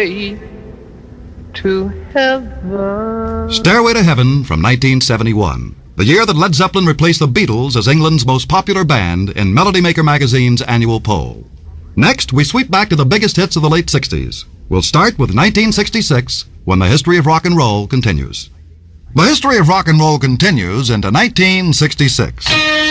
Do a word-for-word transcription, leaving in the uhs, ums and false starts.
Stairway to Heaven. Stairway to Heaven from nineteen seventy-one, the year that Led Zeppelin replaced the Beatles as England's most popular band in Melody Maker magazine's annual poll. Next, we sweep back to the biggest hits of the late sixties. We'll start with nineteen sixty-six, when the history of rock and roll continues. The history of rock and roll continues into nineteen sixty-six.